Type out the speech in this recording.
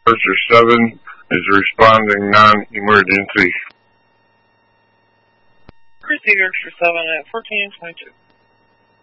Archer 7 is responding non-emergency. Proceed Archer 7 at 1422.